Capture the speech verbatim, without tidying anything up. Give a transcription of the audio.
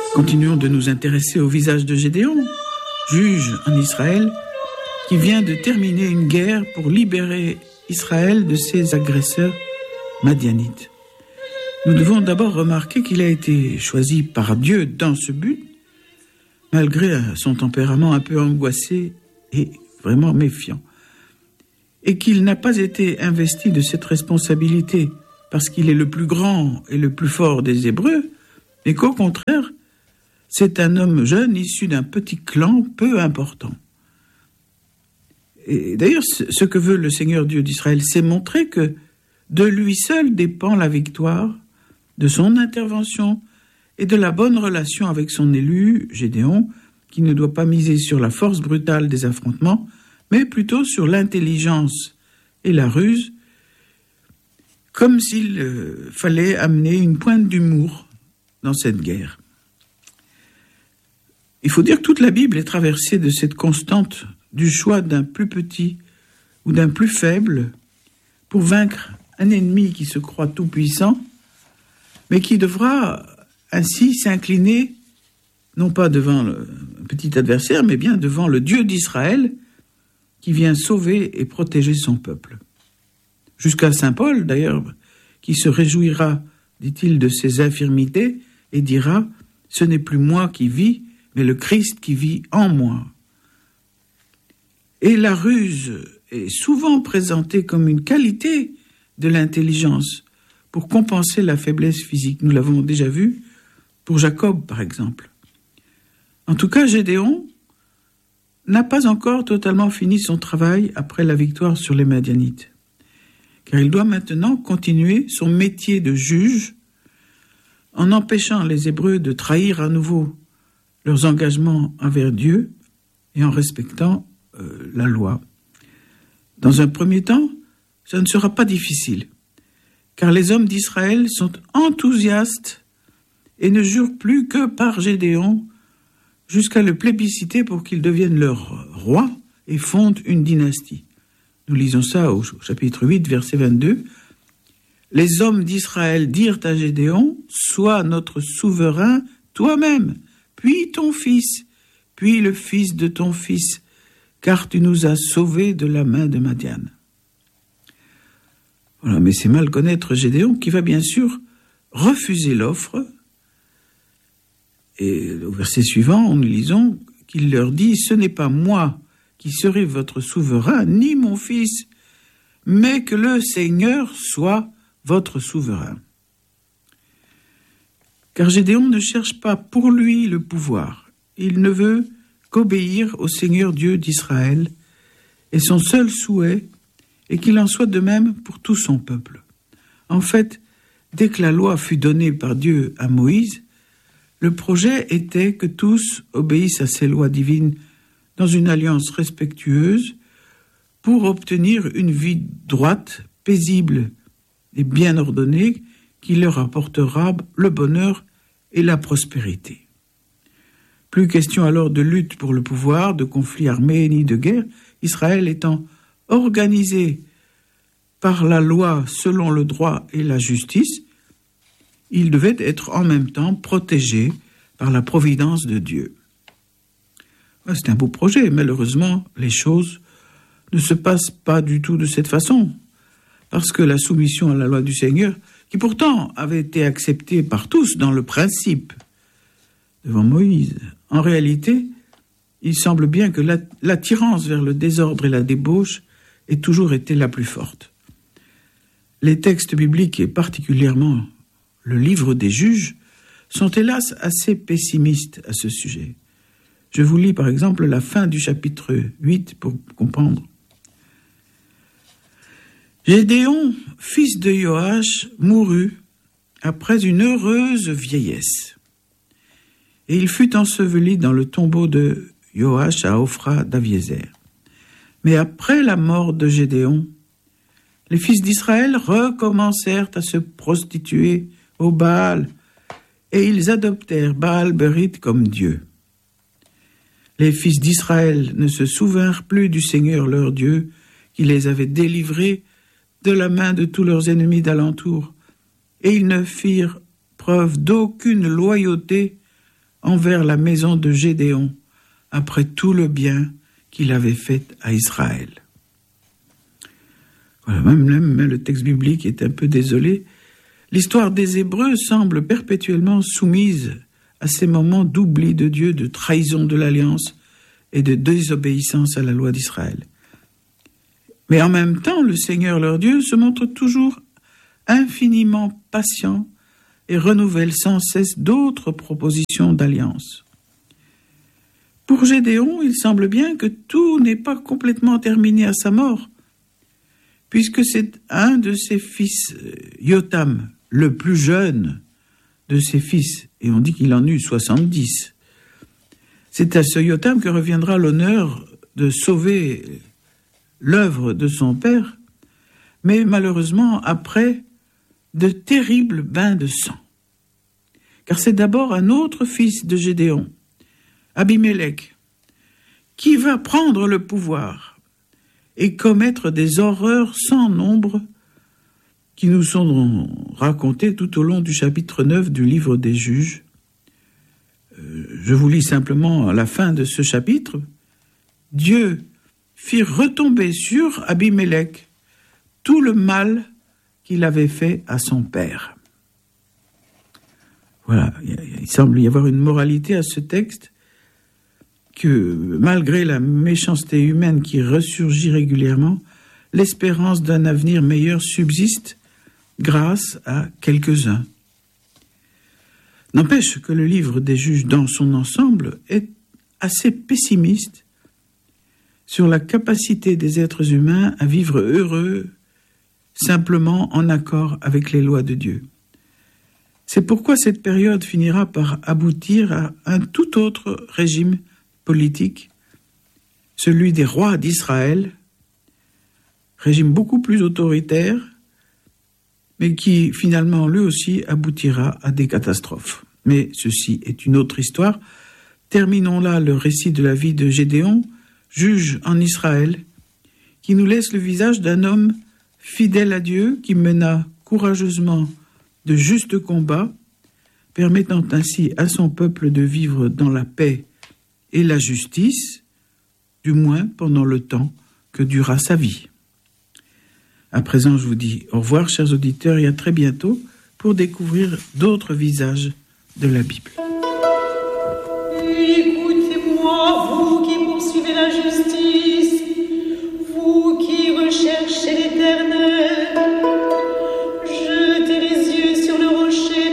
Continuons de nous intéresser au visage de Gédéon, juge en Israël, qui vient de terminer une guerre pour libérer Israël de ses agresseurs madianites. Nous devons d'abord remarquer qu'il a été choisi par Dieu dans ce but, malgré son tempérament un peu angoissé et vraiment méfiant, et qu'il n'a pas été investi de cette responsabilité parce qu'il est le plus grand et le plus fort des Hébreux, mais qu'au contraire, c'est un homme jeune issu d'un petit clan peu important. Et d'ailleurs, ce que veut le Seigneur Dieu d'Israël, c'est montrer que de lui seul dépend la victoire, de son intervention et de la bonne relation avec son élu, Gédéon, qui ne doit pas miser sur la force brutale des affrontements, mais plutôt sur l'intelligence et la ruse, comme s'il euh, fallait amener une pointe d'humour dans cette guerre. Il faut dire que toute la Bible est traversée de cette constante du choix d'un plus petit ou d'un plus faible pour vaincre un ennemi qui se croit tout-puissant, mais qui devra ainsi s'incliner, non pas devant le petit adversaire, mais bien devant le Dieu d'Israël qui vient sauver et protéger son peuple. Jusqu'à saint Paul, d'ailleurs, qui se réjouira, dit-il, de ses infirmités et dira « Ce n'est plus moi qui vis, mais le Christ qui vit en moi. » Et la ruse est souvent présentée comme une qualité de l'intelligence pour compenser la faiblesse physique. Nous l'avons déjà vu pour Jacob, par exemple. En tout cas, Gédéon n'a pas encore totalement fini son travail après la victoire sur les Madianites, car il doit maintenant continuer son métier de juge en empêchant les Hébreux de trahir à nouveau leurs engagements envers Dieu et en respectant euh, la loi. Dans un premier temps, ça ne sera pas difficile, car les hommes d'Israël sont enthousiastes et ne jurent plus que par Gédéon jusqu'à le plébisciter pour qu'il devienne leur roi et fonde une dynastie. Nous lisons ça au chapitre huit, verset vingt-deux. « Les hommes d'Israël dirent à Gédéon, « Sois notre souverain toi-même, puis ton fils, puis le fils de ton fils, car tu nous as sauvés de la main de Madian. » Voilà, mais c'est mal connaître Gédéon qui va bien sûr refuser l'offre. Et au verset suivant, nous lisons qu'il leur dit « Ce n'est pas moi qui serai votre souverain, ni mon fils, mais que le Seigneur soit votre souverain. » Car Gédéon ne cherche pas pour lui le pouvoir. Il ne veut qu'obéir au Seigneur Dieu d'Israël, et son seul souhait est qu'il en soit de même pour tout son peuple. En fait, dès que la loi fut donnée par Dieu à Moïse, le projet était que tous obéissent à ces lois divines dans une alliance respectueuse pour obtenir une vie droite, paisible et bien ordonnée qui leur apportera le bonheur et la prospérité. Plus question alors de lutte pour le pouvoir, de conflits armés ni de guerre, Israël étant organisé par la loi selon le droit et la justice, il devait être en même temps protégé par la providence de Dieu. C'est un beau projet, malheureusement, les choses ne se passent pas du tout de cette façon, parce que la soumission à la loi du Seigneur, qui pourtant avait été acceptée par tous dans le principe devant Moïse, en réalité, il semble bien que l'attirance vers le désordre et la débauche ait toujours été la plus forte. Les textes bibliques, et particulièrement le livre des juges, sont hélas assez pessimistes à ce sujet. Je vous lis par exemple la fin du chapitre huit pour comprendre. Gédéon, fils de Joash, mourut après une heureuse vieillesse. Et il fut enseveli dans le tombeau de Joash à Ophra d'Aviézer. Mais après la mort de Gédéon, les fils d'Israël recommencèrent à se prostituer au Baal, et ils adoptèrent Baal-Berith comme Dieu. Les fils d'Israël ne se souvinrent plus du Seigneur leur Dieu, qui les avait délivrés de la main de tous leurs ennemis d'alentour, et ils ne firent preuve d'aucune loyauté envers la maison de Gédéon, après tout le bien qu'il avait fait à Israël. Voilà, même, même le texte biblique est un peu désolé. L'histoire des Hébreux semble perpétuellement soumise à ces moments d'oubli de Dieu, de trahison de l'alliance et de désobéissance à la loi d'Israël. Mais en même temps, le Seigneur leur Dieu se montre toujours infiniment patient et renouvelle sans cesse d'autres propositions d'alliance. Pour Gédéon, il semble bien que tout n'est pas complètement terminé à sa mort, puisque c'est un de ses fils, Yotam, le plus jeune de ses fils, et on dit qu'il en eut soixante-dix. C'est à ce Yotam que reviendra l'honneur de sauver l'œuvre de son père, mais malheureusement après de terribles bains de sang. Car c'est d'abord un autre fils de Gédéon, Abimélec, qui va prendre le pouvoir et commettre des horreurs sans nombre qui nous sont racontées tout au long du chapitre neuf du livre des Juges. Euh, je vous lis simplement à la fin de ce chapitre. Dieu fit retomber sur Abimélec tout le mal qu'il avait fait à son père. Voilà, il semble y avoir une moralité à ce texte, que malgré la méchanceté humaine qui ressurgit régulièrement, l'espérance d'un avenir meilleur subsiste grâce à quelques-uns. N'empêche que le livre des Juges dans son ensemble est assez pessimiste sur la capacité des êtres humains à vivre heureux simplement en accord avec les lois de Dieu. C'est pourquoi cette période finira par aboutir à un tout autre régime politique, celui des rois d'Israël, régime beaucoup plus autoritaire, mais qui finalement lui aussi aboutira à des catastrophes. Mais ceci est une autre histoire. Terminons là le récit de la vie de Gédéon, juge en Israël, qui nous laisse le visage d'un homme fidèle à Dieu, qui mena courageusement de justes combats, permettant ainsi à son peuple de vivre dans la paix et la justice, du moins pendant le temps que dura sa vie. À présent, je vous dis au revoir, chers auditeurs, et à très bientôt pour découvrir d'autres visages de la Bible.